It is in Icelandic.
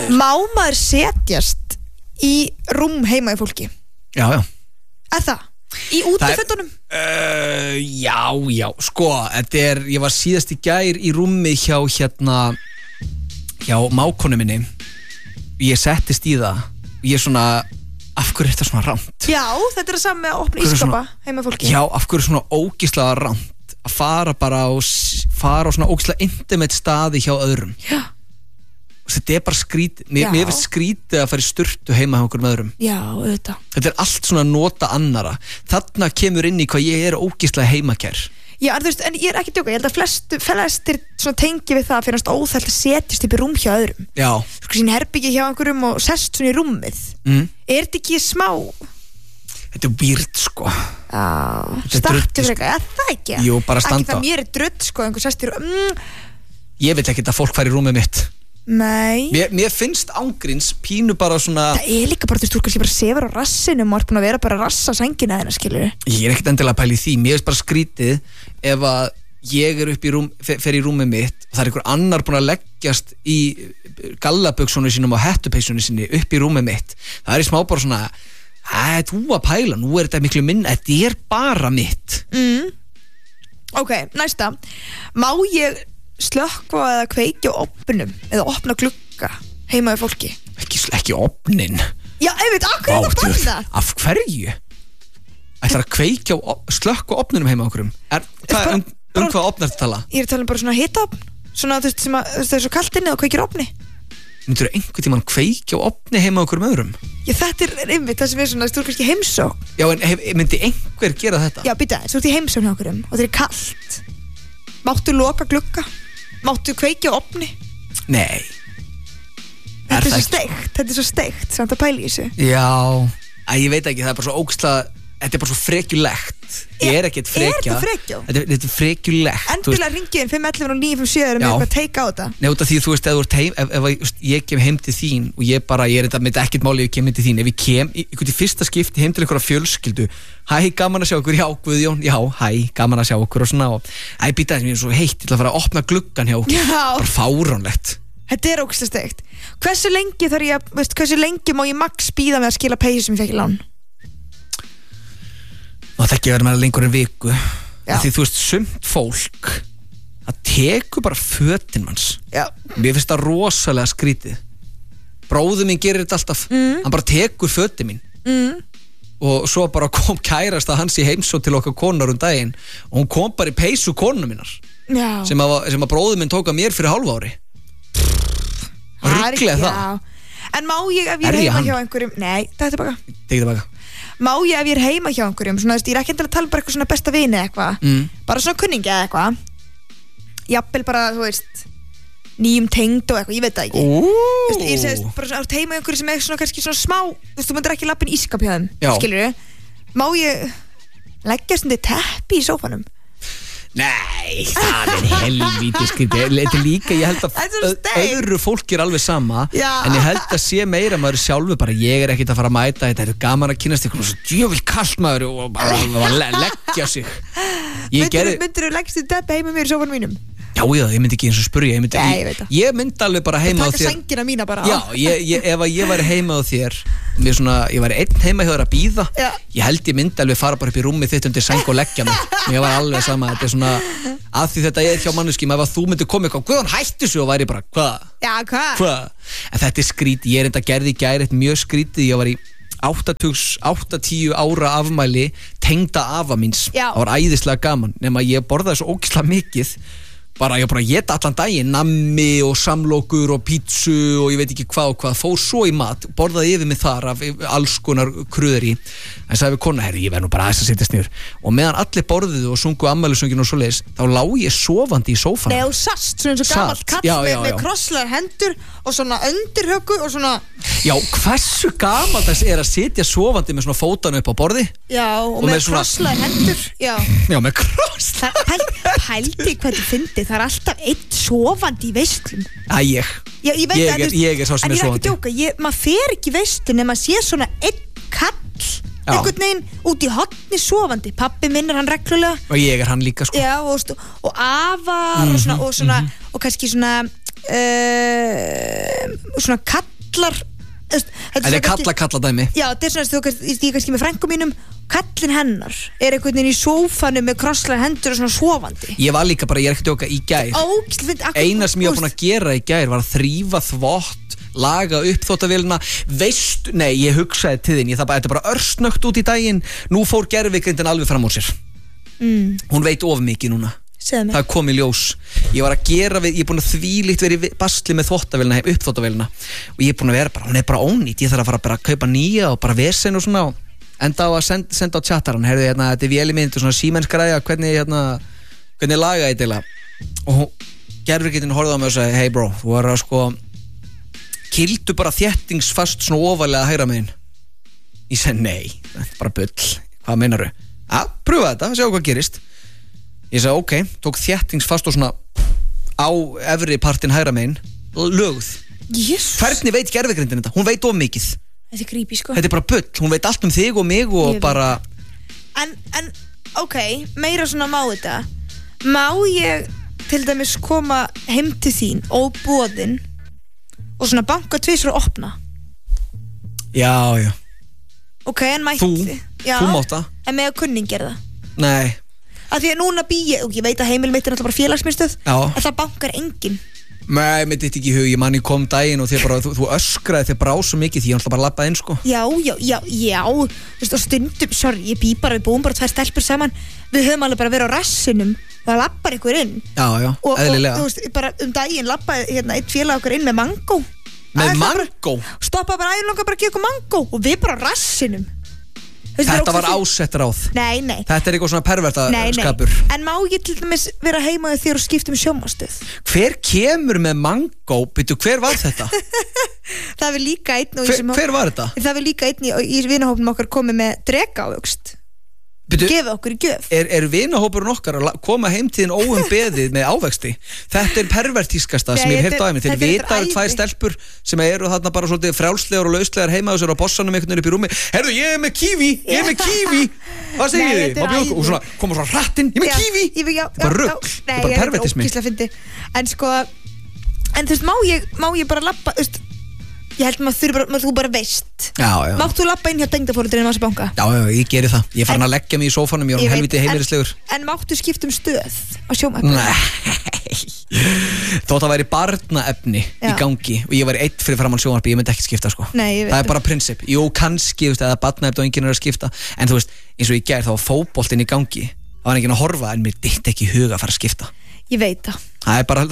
Má maður setjast í rúm heima í fólki? Já það? Í útifötunum? Já, sko ég var síðast í gær í rúmi hjá mákonu minni. Ég settist í það. Ég svona, af hverju er þetta svona rámt? Já, þetta það sama með að opna ísskapa heima í fólki. Já, af hverju er svona ógeðslega rámt að fara bara á svona ógeðslega intimate staði hjá öðrum. Já. Þetta bara skrítið. Mér finnst skrítið að fara í sturtu heima hjá okkur með öðrum. Já, auðvitað. Þetta allt svona nota annara. Þarna kemur inn í hvað ég ógeðslega heimakær. Já, en ég ekki djóka, ég held að flestir svona tengi við það að finnast óþælt að setjast upp í rúm hjá öðrum. Já. Sko sín herbyggi hjá einhverjum og sest svona í rúmið. Er þetta ekki smá? Þetta weird, sko. Já, startu fyrir eitthvað, það ekki? Jú, bara standa. Ekki það mér drull, sko, einhver sest í rúmið. Ég veit ekki að fólk fær í rúmið mitt. Nei. Mér finnst ángríns pínu bara svona. Það líka bara, þú kannski bara sefur á rassinum og búin að vera bara að rassa sængina þeirna, skilur. Ég ekkert endilega pæli í því. Mér finnst bara skrítið ef að ég upp í rúm, fer í rúmið mitt og það einhver annar búin að leggjast í gallabuxunum sínum og hettupeysunum sinni upp í rúmið mitt. Það í smá bara svona, þú að pæla, nú þetta miklu minna, þetta bara mitt. Ok, næsta. Má ég slökkva eða kveikja á ofnum eða opna glugga heima við fólki? Ekki ofnin. Já, einmitt, akkur er það bara? Af hverju? Ætlar að kveikja slökkva ofnunum heima okkurum? Hvað ofn ertu að tala? Ég tala bara svona hitaofn, svona þú veist sem að það svo kalt inni og kveikir ofni. Myndirðu einhvern tímann kveikja ofni heima okkur með öðrum? Já, þetta einmitt það sem svona, þú kannski heimsókn. Já, en myndi einhver gera þetta? Já, býta, þú ert í heimsókn hjá okkurum og það kalt. Máttu loka glugga? Máttu kveikja ofni? Nei. Þetta er svo steikt samt að pæla í þessu. Já, ég veit ekki, það er bara svo ógeðslega, þetta er bara svo frekjulegt. Ég ekkert frekja. Er þetta frekjó? Þetta er frekjulegt. Endilega ringiðin 511 og 957 með eitthvað teika á þetta. Nei, út af því þú veist, ef ég kem heim til þín og ég er þetta með ekkert máli ef ég kem heim til þín, ef ég kem í fyrsta skipti heim til einhverja fjölskyldu, hæ, gaman að sjá okkur, já, Guðjón, já, hæ, gaman að sjá okkur og svona, og býta þess, mér er svo heitt, ég ætla að fara að opna gluggann hjá okkur, bara fáránlegt. Þetta er ógeðslega steikt. Hversu lengi má ég max bíða með að skila peysu sem ég fekk í lán? Það ekki verið með lengur en viku. Því þú veist, sumt fólk það tekur bara fötin manns. Já. Mér finnst það rosalega skrítið. Bróður minn gerir þetta alltaf. Hann bara tekur fötin mín. Og svo bara kom kærasta hans í heimsókn til okkar konar daginn og hún kom bara í peysu konuna minnar. Já. Sem að bróður minn tók að mér fyrir hálfu ári. Rugglega það. En má ég ef ég er heima hjá einhverjum? Nei, það er tilbaka. Má ég ef ég er heima hjá einhverjum? Svona, ég er ekki endilega að tala bara eitthvað svona besta vini eða eitthvað. Bara svona kunningi eða eitthvað. Jafnvel bara, þú veist, nýjum tengd og eitthvað, ég veit það ekki. Ég segist bara svona heima hjá einhverjum sem er svona kannski svona smá, þú myndir ekki lappin ískap hjá þeim, skilurðu? Má ég leggjast undir teppi í sófanum? Nei, það er helvíti skrítið. Þetta líka, ég held að öðru fólki alveg sama. En ég held að sé meira maður sjálfur bara, ég ekkert að fara að mæta þetta, þetta gaman að kynast ykkur og svo djöfull kalt maður og bara leggja sig. Myndirðu leggst þið deppi heima mér í sófanum mínum? Já, ég myndi ekki eins og spurja. Ég myndi alveg bara heima á þér. Taka sængina mína bara. Já, ef ég væri heima á þér, ég væri einn heima hjá þér að bíða, ég held ég myndi alveg fara bara upp í rúmið þitt undir sæng og leggja mig. Mér var alveg sama, þetta er svona að því þetta hjá manneskjum, ef þú myndir koma eitthvað, Guðjón, hættu svo, og væri bara, hvað? Já, hvað? En þetta er skrítið, ég þetta gerði í gær eitt mjög skrítið, ég var í 8-10 ára afmæli tengda afa míns. Það var æðislega gaman, nema ég borðaði svo ógeðslega mikið. Ég bara geta allan daginn nammi og samlokur og pítsu og ég veit ekki hvað og hvað, fór svo í mat, borðaði yfir mig þar af alls konar kröður í, en sagði við kona, ég verð nú bara aðeins að setjast niður, og meðan allir borðuðu og sungu afmælisöngin og svoleiðis, þá lá ég sofandi í sófanum. Nei, og sast, svona eins og gamalt kall með krosslegar hendur og svona undirhöggu og svona. Já, hversu gamalt þess er að sitja sofandi með svona fótana upp á borði? Já, og með krosslegar hendur. Já, með krosslegar. Pældi hvað þið fyndið, það er alltaf einn sofandi í veislum. Ég er sá sem er sofandi. En ég er ekki að djóka, maður fer ekki í veislu nema að sé svona einn kall einhvern veginn út í hotni sofandi. Pabbi minn er hann reglulega. Og ég er hann líka, sko. Já, og afar og svona, og kannski svona svona kall kallar þetta er kalla dæmi. Já, þetta er svona ég kannski með frænkum mínum, kallinn hennar er einhvern veginn í sófanum með krosslegar hendur og svona sofandi. Ég var líka bara, ég er ekki djóka í gær. Eina sem ég var búin að gera í gær var að þrífa þvott, laga upp þvottavélina, ég hugsaði til þín, þetta er bara örsnögt út í daginn, nú fór gervigrindin alveg fram úr sér. Hún veit of mikið núna. Það kom í ljós. Ég var að gera ég er búin að þvílíkt verið í basli með þvottavélina, upp þvottavélina, og ég er búin að vera bara, hún er bara ónýtt, ég þarf að fara bara að kaupa nýja og bara vesen og svona, enda á að senda á chattaran, heyrðu, þetta er vél í mynd og svona símenskræja, hvernig laga ég til það, og gervigrindin horfði á mig og sagði, hey bro, þú var að kildu bara þéttingsfast svona ofalega hægra megin. Ég segi, nei, þetta er bara bull, hvað meinaru? Pröfa þetta, sjá hvað gerist. Ég sagði, ok, tók þéttingsfast og svona á efri partinn hægra megin, lögð. Jesus. Hvernig veit gervigrindin þetta? Hún veit of mikið. Þetta er creepy, sko. Þetta er bara bull, hún veit allt um þig og mig og bara... En, ok, meira svona má þetta. Má ég til dæmis koma heim til þín óboðin og svona banka tvisvar og opna? Já. Ok, en mætti. Þú mátt það. En með að kunning gera það? Nei. Af því að núna ég veit að heimili mitt er náttúrulega bara félagsmiðstöð, en það bankar enginn. Nei, mér ditt ekki í hug, ég man ég kom daginn og þú öskraði þegar brá svo mikið því ég ætla bara að labba inn, sko. Já, þú veist, og stundum, sorry, við búum bara 2 stelpur saman, við höfum alveg bara verið á rassinum og það labbar ykkur inn. Já, eðlilega. Og þú veist, bara daginn labbaði eitt félag okkar inn með mangó. Með mangó? Stoppaði bara æðin okkar bara að gefa okkur mangó og við bara á rassinum. Þetta var ásett ráð. Nei. Þetta er eitthvað svona perverta skapur. En má ég til dæmis vera heima þér og skipta sjónvarpsstöð? Hver kemur með mangó? Byrju, hver var þetta? Það var líka einn Hver var þetta? Það var líka einn í vinahópnum okkar komið með drekavöxt. Gefa okkur í gjöf. Er vinahópurinn okkar að koma heimtíðin óumbeðið með ávexti? Þetta er pervertískasta sem ég hef heyrt á þeim. Þeir vitaðu 2 stelpur sem eru þarna bara svolítið frjálslegar og lauslegar heima og sér á bossanum einhvern veginn upp í rúmi. Herðu, ég er með kíví. Hvað segir þið? Og svona koma svona hrattinn, ég er með kíví. Bara rugl. Þetta er bara pervertismi. En þú veist, má ég bara labba, þú veist, ég held þú bara veist. Já. Mátt þú labba inn hjá tengdafóreldrinu á þessu banka? Já, ég geri það. Ég er farin að leggja mig í sófanum, ég er helviti heimilislegur. En máttu skipta stöð á sjónvarpinu? Nei. Þótt að væri barnaefni í gangi og ég væri einn fyrir framan sjónvarpi, ég myndi ekki skipta, sko. Nei, ég veit. Það er bara prinsip. Jú, kannski, þú veist, eða barnaefni og enginn er að skipta, en þú veist, eins og í gær þá var fótboltinn í gangi. Það var enginn að horfa, en mér dytti ekki í hug að fara að skipta. Ég veit það. Það er bara